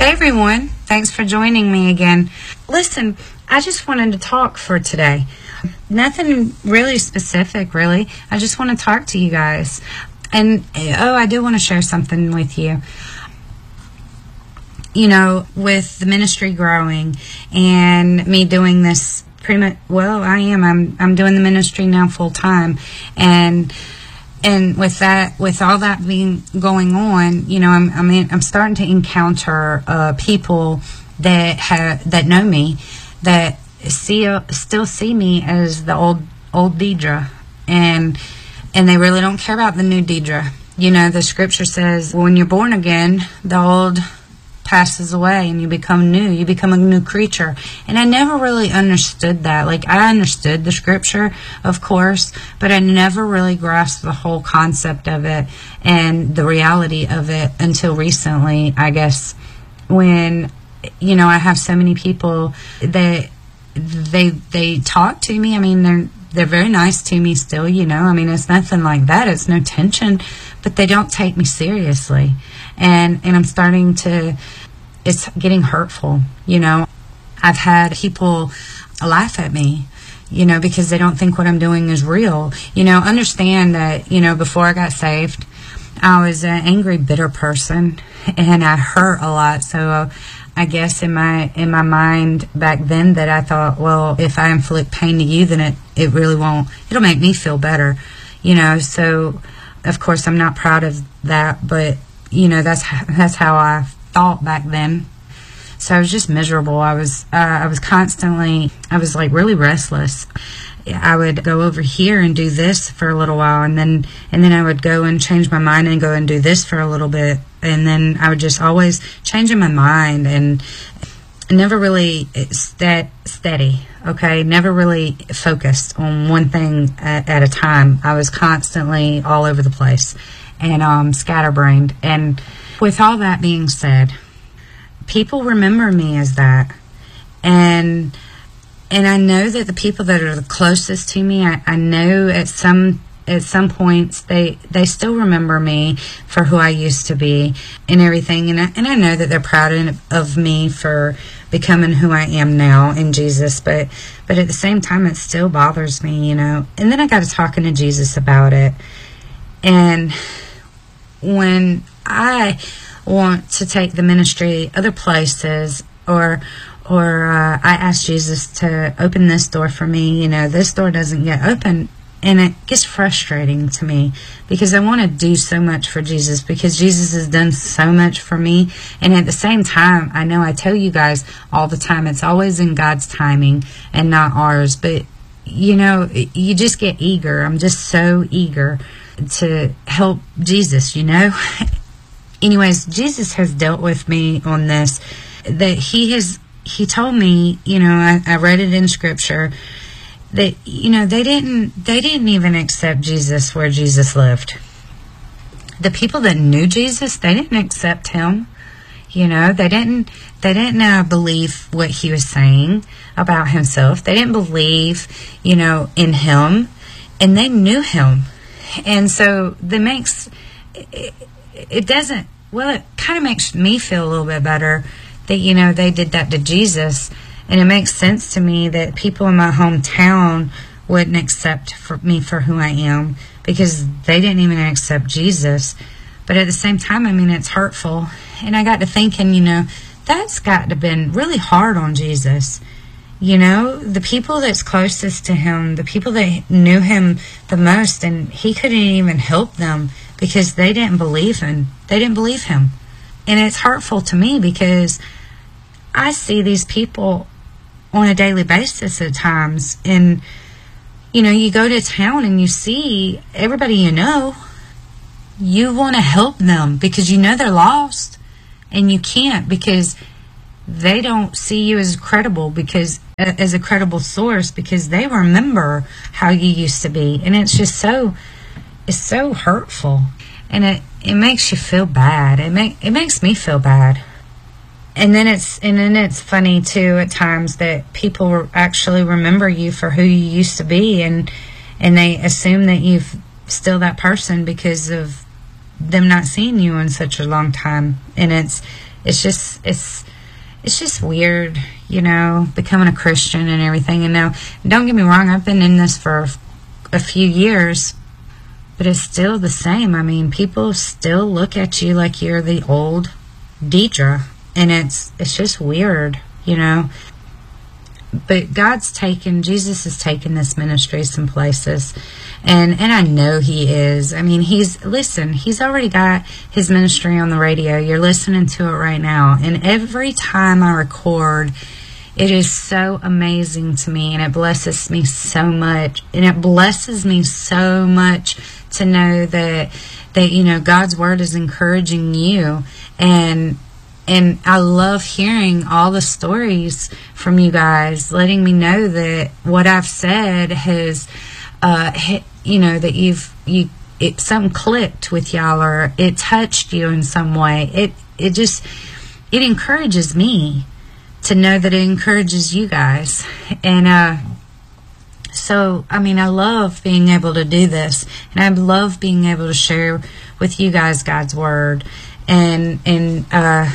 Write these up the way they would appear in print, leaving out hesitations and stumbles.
Hey everyone, thanks for joining me again. Listen, I just wanted to talk for today. Nothing really specific, really. I just want to talk to you guys. And, I do want to share something with you. You know, with the ministry growing and me doing this pretty much, I'm doing the ministry now full time. And with all that being going on, you know, I'm starting to encounter people that know me, that still see me as the old Deidre, and they really don't care about the new Deidre. You know, the scripture says when you're born again, the old passes away and you become new. You become a new creature. And I never really understood that. Like, I understood the scripture, of course, but I never really grasped the whole concept of it and the reality of it until recently, I guess, when, you know, I have so many people that they talk to me. I mean, they're very nice to me still, you know. I mean, it's nothing like that. It's no tension, but they don't take me seriously. And I'm starting to, it's getting hurtful, you know. I've had people laugh at me, you know, because they don't think what I'm doing is real. You know, understand that, you know, before I got saved, I was an angry, bitter person, and I hurt a lot. So I guess in my mind back then that I thought, well, if I inflict pain to you, then it really won't, it'll make me feel better, you know. So of course I'm not proud of that, but you know, that's how I thought back then. So I was just miserable. I was constantly, I was like really restless. I would go over here and do this for a little while, and then I would go and change my mind and go and do this for a little bit, and then I would just always changing my mind and never really steady. Okay, never really focused on one thing at a time. I was constantly all over the place and scatterbrained. And with all that being said, people remember me as that, and I know that the people that are the closest to me, I know at some points they still remember me for who I used to be and everything, and I know that they're proud of me for becoming who I am now in Jesus, but at the same time it still bothers me, you know. And then I got to talking to Jesus about it, and when I want to take the ministry other places, or I ask Jesus to open this door for me, you know, this door doesn't get open, and it gets frustrating to me because I want to do so much for Jesus, because Jesus has done so much for me. And at the same time, I know I tell you guys all the time, it's always in God's timing and not ours, but you know, you just get eager. I'm just so eager to help Jesus, you know. Anyways, Jesus has dealt with me on this, that he told me, you know, I read it in scripture, that, you know, they didn't even accept Jesus where Jesus lived. The people that knew Jesus, they didn't accept him. You know, they didn't believe what he was saying about himself. They didn't believe, you know, in him, and they knew him. And so it kind of makes me feel a little bit better that, you know, they did that to Jesus. And it makes sense to me that people in my hometown wouldn't accept me for who I am, because they didn't even accept Jesus. But at the same time, I mean, it's hurtful. And I got to thinking, you know, that's got to have been really hard on Jesus. You know, the people that's closest to him, the people that knew him the most, and he couldn't even help them because they didn't believe him. They didn't believe him. And it's hurtful to me because I see these people on a daily basis at times. And, you know, you go to town and you see everybody you know. You want to help them because you know they're lost. And you can't, because they don't see you as credible, because as a credible source, because they remember how you used to be. And it's just it's so hurtful, and it makes you feel bad. It makes me feel bad. And then it's funny too at times that people actually remember you for who you used to be, and they assume that you've still that person because of them not seeing you in such a long time. And it's just weird, you know, becoming a Christian and everything. And now, don't get me wrong, I've been in this for a few years, but it's still the same. I mean, people still look at you like you're the old Deidre, and it's just weird, you know. But Jesus has taken this ministry some places, and I know he is. I mean, he's already got his ministry on the radio. You're listening to it right now, and every time I record, it is so amazing to me, and it blesses me so much. And it blesses me so much to know that you know, God's word is encouraging you, and I love hearing all the stories from you guys, letting me know that what I've said has, you know, that something clicked with y'all, or it touched you in some way. It encourages me to know that it encourages you guys. And so, I mean, I love being able to do this, and I love being able to share with you guys God's word, and in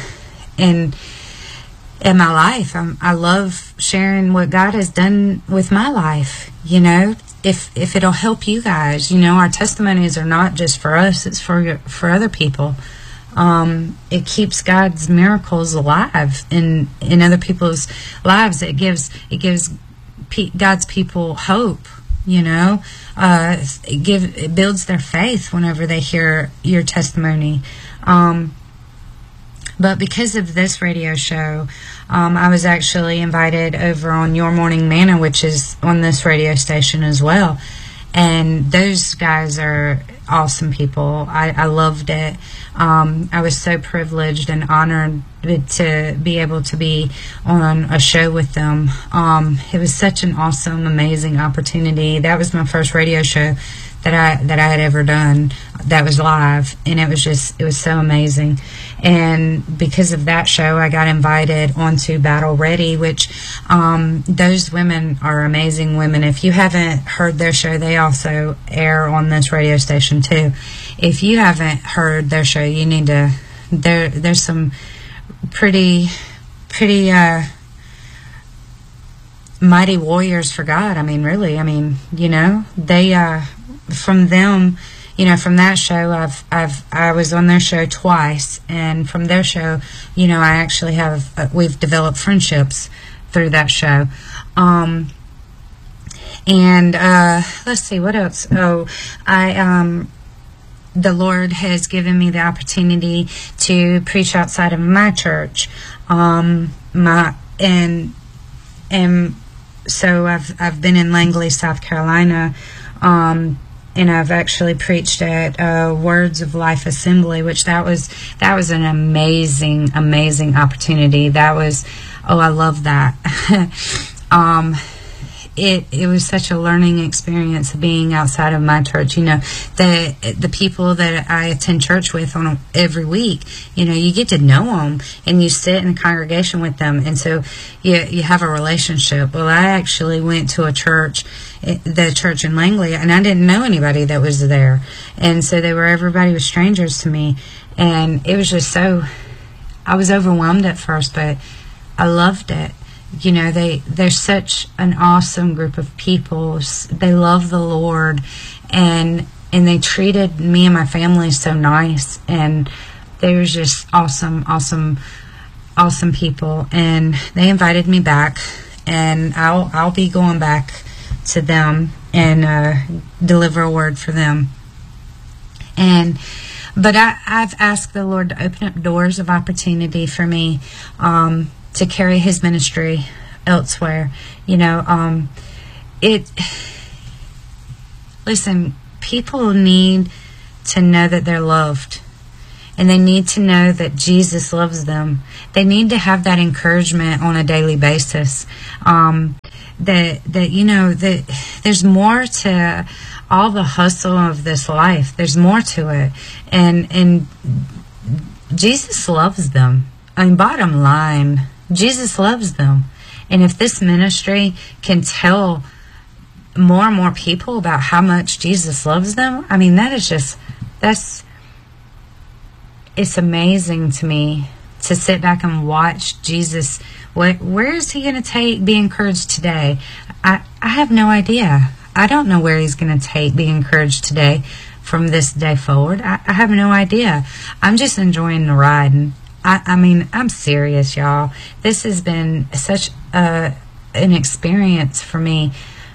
my life. I love sharing what God has done with my life, you know. If it'll help you guys, you know, our testimonies are not just for us, it's for other people. It keeps God's miracles alive in other people's lives. It gives God's people hope, you know. It builds their faith whenever they hear your testimony. But because of this radio show, I was actually invited over on Your Morning Manna, which is on this radio station as well. And those guys are awesome people. I loved it. I was so privileged and honored to be able to be on a show with them. It was such an awesome, amazing opportunity. That was my first radio show that I had ever done that was live, and it was so amazing. And because of that show, I got invited onto Battle Ready, which those women are amazing women. If you haven't heard their show, they also air on this radio station too. If you haven't heard their show, you need to. There's some pretty mighty warriors for God. I mean, really. I mean, you know, they from them, you know, from that show, I was on their show twice, and from their show, you know, I actually have we've developed friendships through that show. And let's see, what else? Oh, the Lord has given me the opportunity to preach outside of my church. So I've been in Langley, South Carolina, and I've actually preached at Words of Life Assembly, which that was an amazing opportunity. I love that. It was such a learning experience being outside of my church. You know, the people that I attend church with every week, you know, you get to know them, and you sit in a congregation with them, and so you have a relationship. Well, I actually went to the church in Langley, and I didn't know anybody that was there, and so everybody was strangers to me, and it was just I was overwhelmed at first, but I loved it. You know, they're such an awesome group of people. They love the Lord, and they treated me and my family so nice, and they were just awesome people. And they invited me back, and I'll be going back to them and deliver a word for them. But I've asked the Lord to open up doors of opportunity for me to carry His ministry elsewhere. You know, listen, people need to know that they're loved, and they need to know that Jesus loves them. They need to have that encouragement on a daily basis. That you know, that there's more to all the hustle of this life. There's more to it, and Jesus loves them. I mean, bottom line, Jesus loves them. And if this ministry can tell more and more people about how much Jesus loves them, I mean, that's it's amazing to me to sit back and watch Jesus. Where is he going to take Be Encouraged today? I have no idea. I don't know where he's going to take Be Encouraged today from this day forward. I have no idea. I'm just enjoying the ride. And I mean, I'm serious, y'all. This has been such an experience for me.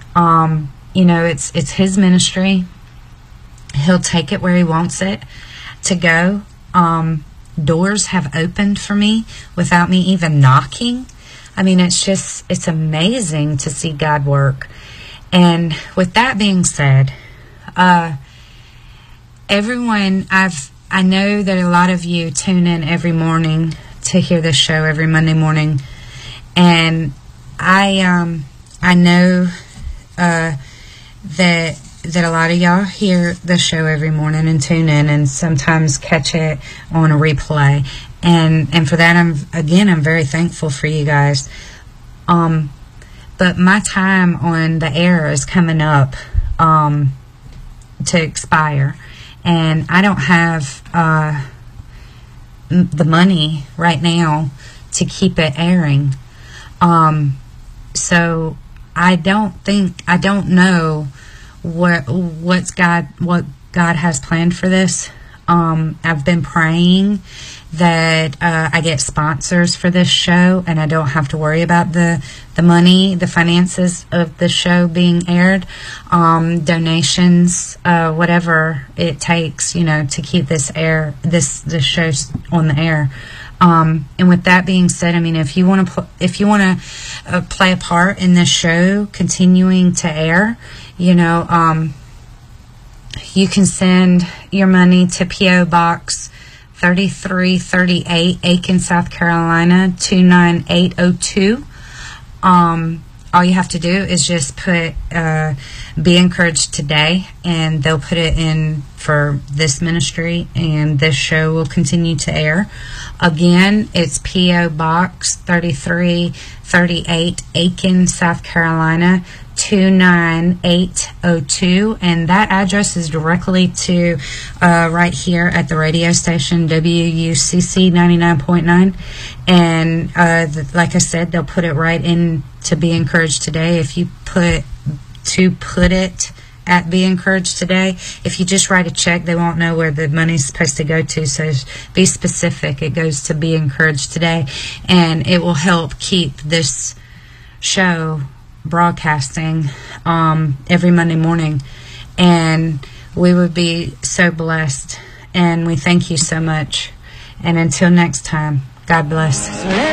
It's his ministry. He'll take it where he wants it to go. Doors have opened for me without me even knocking. I mean, it's amazing to see God work. And with that being said, everyone, I know that a lot of you tune in every morning to hear this show every Monday morning, and I know that a lot of y'all hear the show every morning and tune in and sometimes catch it on a replay. And for that, I'm very thankful for you guys. But my time on the air is coming up to expire, and I don't have the money right now to keep it airing. So I don't know what God has planned for this. I've been praying that I get sponsors for this show, and I don't have to worry about the money, the finances of the show being aired, donations, whatever it takes, to keep this show on the air. And with that being said, I mean, if you want to play a part in this show continuing to air, you can send your money to P.O. Box 3338, Aiken, South Carolina 29802. All you have to do is just put Be Encouraged Today, and they'll put it in for this ministry, and this show will continue to air. Again, it's P.O. Box 3338, Aiken, South Carolina 29802, and that address is directly to right here at the radio station WUCC 99.9. And like I said, they'll put it right in to Be Encouraged Today. If you put it at Be Encouraged Today, if you just write a check, they won't know where the money's supposed to go to. So be specific. It goes to Be Encouraged Today, and it will help keep this show broadcasting every Monday morning. And we would be so blessed, and we thank you so much. And until next time, God bless.